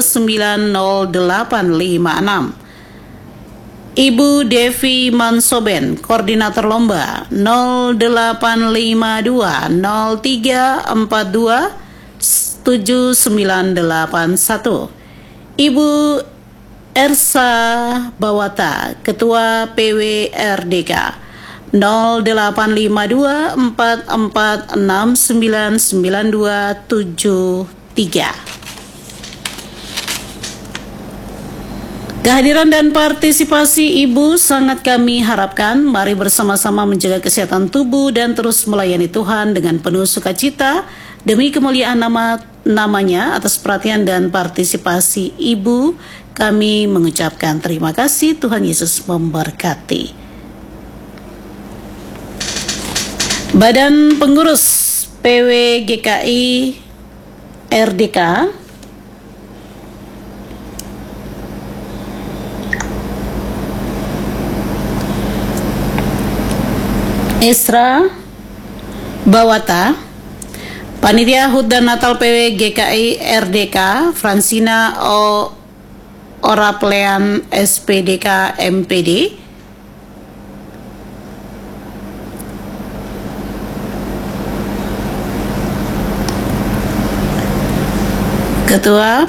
0292290856. Ibu Devi Mansoben, Koordinator Lomba 0852-0342-7981. Ibu Ersa Bawata, Ketua PWRDK 0852-44699273. Kehadiran dan partisipasi Ibu sangat kami harapkan. Mari bersama-sama menjaga kesehatan tubuh dan terus melayani Tuhan dengan penuh sukacita demi kemuliaan namanya. Atas perhatian dan partisipasi Ibu, kami mengucapkan terima kasih. Tuhan Yesus memberkati. Badan Pengurus PWGKI RDK Esra Bawata, Panitia HUT dan Natal PWGKI RDK Fransina Oraplean SPDK MPD, Ketua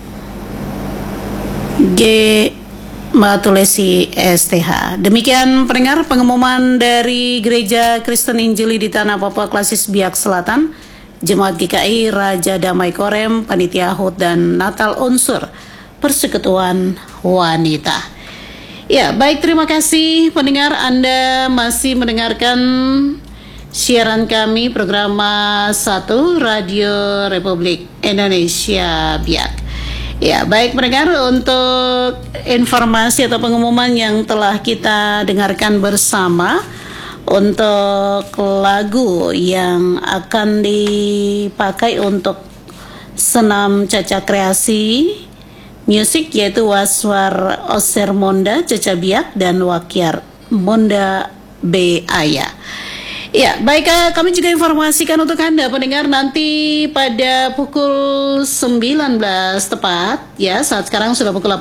G Matulesi STH. Demikian pendengar pengumuman dari Gereja Kristen Injili di Tanah Papua Klasis Biak Selatan, Jemaat GKI Raja Damai Korem, Panitia HUT dan Natal Unsur Persekutuan Wanita. Ya, baik, terima kasih pendengar, Anda masih mendengarkan siaran kami program 1 Radio Republik Indonesia Biak. Ya, baik pendengar, untuk informasi atau pengumuman yang telah kita dengarkan bersama, untuk lagu yang akan dipakai untuk senam caca kreasi musik yaitu Waswar Oser Monda Caca Biak dan Wakyar Monda B Aya. Ya, baik, kami juga informasikan untuk Anda pendengar, nanti pada pukul 19 tepat, ya, saat sekarang sudah pukul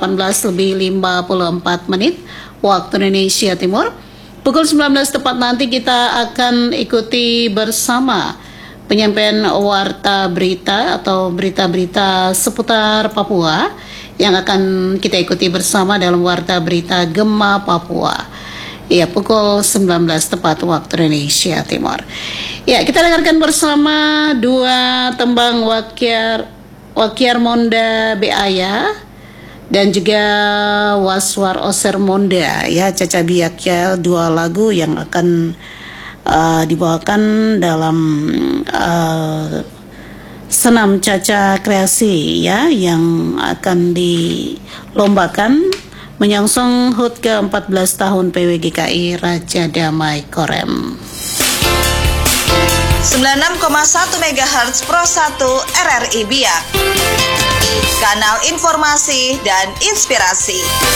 18:54 waktu Indonesia Timur. Pukul 19 tepat nanti kita akan ikuti bersama penyampaian warta berita atau berita-berita seputar Papua yang akan kita ikuti bersama dalam warta berita Gema Papua. Ya, pukul 19 tepat waktu Indonesia Timur. Ya, kita dengarkan bersama dua tembang Wakyar Monda Beaya dan juga Waswar Oser Monda, ya, Caca Biak, ya, dua lagu yang akan dibawakan dalam senam caca kreasi, ya, yang akan dilombakan menyongsong HUT ke-14 tahun PWGKI Raja Damai Korem. 96,1 MHz Pro 1 RRI Biak. Kanal informasi dan inspirasi.